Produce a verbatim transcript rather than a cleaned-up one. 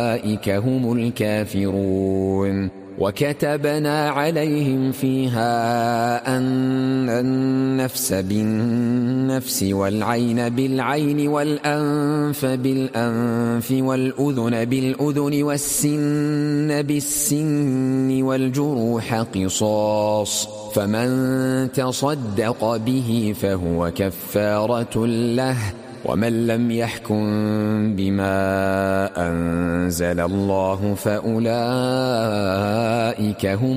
أولئك هم الكافرون. وكتبنا عليهم فيها أن النفس بالنفس والعين بالعين والأنف بالأنف والأذن بالأذن والسن بالسن والجروح قصاص، فمن تصدق به فهو كفارة له، ومن لم يحكم بما أنزل الله فأولئك هم